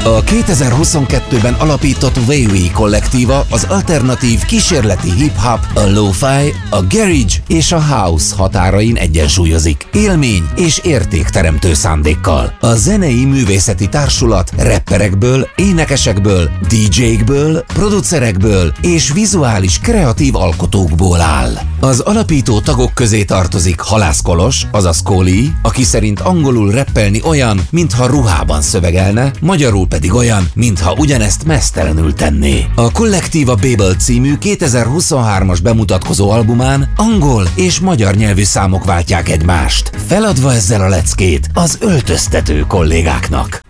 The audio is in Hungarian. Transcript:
A 2022-ben alapított Wavy kollektíva az alternatív kísérleti hip-hop, a lo-fi, a garage és a house határain egyensúlyozik. Élmény és értékteremtő szándékkal. A zenei művészeti társulat rapperekből, énekesekből, DJ-kből, producerekből és vizuális kreatív alkotókból áll. Az alapító tagok közé tartozik Halász Kolos, azaz Kóli, aki szerint angolul rappelni olyan, mintha ruhában szövegelne, magyarul pedig olyan, mintha ugyanezt meztelenül tenné. A kollektíva Babel című 2023-as bemutatkozó albumán angol és magyar nyelvű számok váltják egymást, feladva ezzel a leckét az öltöztető kollégáknak.